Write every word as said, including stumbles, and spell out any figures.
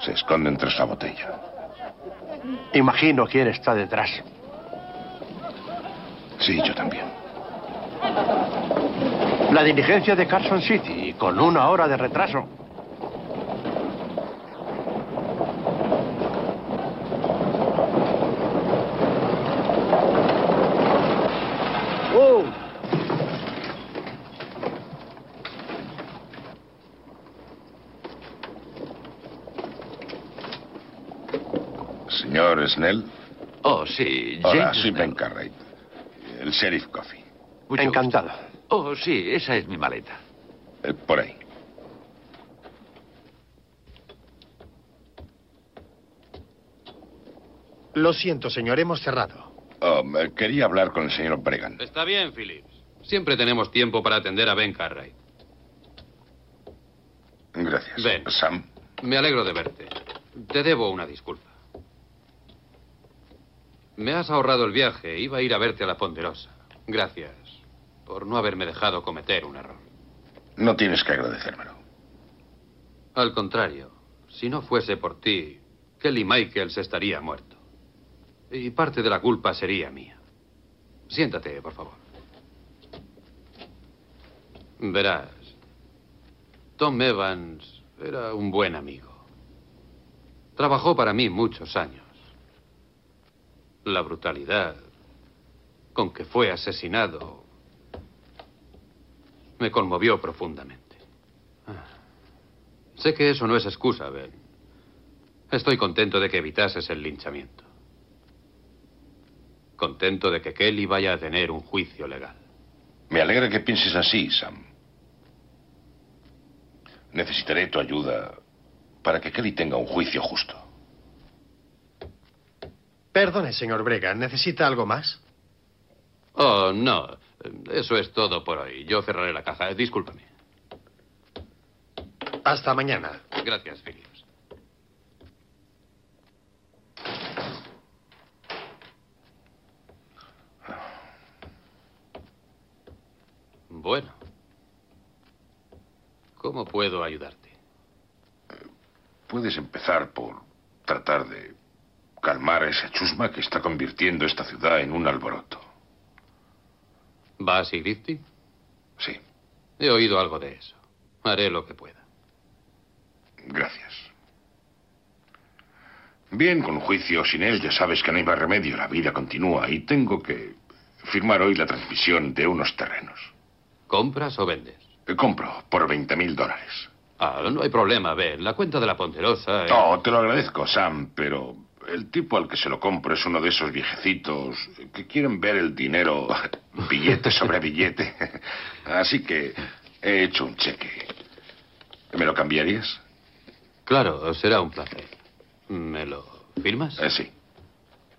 Se esconden tras la botella. Imagino quién está detrás. Sí, yo también. La diligencia de Carson City, con una hora de retraso. ¡Oh! Señor Snell. Oh, sí. Hola, James soy Ben Snell. Cartwright. El sheriff Coffey. Mucho Encantado. gusto. Oh, sí, esa es mi maleta. Eh, por ahí. Lo siento, señor, hemos cerrado. Oh, eh, quería hablar con el señor Bregan. Está bien, Phillips. Siempre tenemos tiempo para atender a Ben Cartwright. Gracias. Ben. Sam. Me alegro de verte. Te debo una disculpa. Me has ahorrado el viaje. Iba a ir a verte a la Ponderosa. Gracias por no haberme dejado cometer un error. No tienes que agradecérmelo. Al contrario, si no fuese por ti, Kelly Michaels estaría muerto. Y parte de la culpa sería mía. Siéntate, por favor. Verás, Tom Evans era un buen amigo. Trabajó para mí muchos años. La brutalidad con que fue asesinado me conmovió profundamente. Sé que eso no es excusa, Ben. Estoy contento de que evitases el linchamiento. Contento de que Kelly vaya a tener un juicio legal. Me alegra que pienses así, Sam. Necesitaré tu ayuda para que Kelly tenga un juicio justo. Perdone, señor Bregan, ¿necesita algo más? Oh, no. Eso es todo por hoy. Yo cerraré la caja. Discúlpame. Hasta mañana. Gracias, Phillips. Bueno. ¿Cómo puedo ayudarte? Puedes empezar por tratar de calmar a esa chusma que está convirtiendo esta ciudad en un alboroto. ¿Vas y Griffith? Sí, He oído algo de eso. Haré lo que pueda. gracias. Bien, con juicio o sin él, ya sabes que no hay más remedio. La vida continúa y tengo que firmar hoy la transmisión de unos terrenos. ¿Compras o vendes? Eh, Compro por veinte mil dólares. Ah, no hay problema, Ben. La cuenta de la Ponderosa... eh, No, te lo agradezco, Sam, pero el tipo al que se lo compro es uno de esos viejecitos que quieren ver el dinero billete sobre billete. Así que he hecho un cheque. ¿Me lo cambiarías? Claro, será un placer. ¿Me lo firmas? Eh, sí.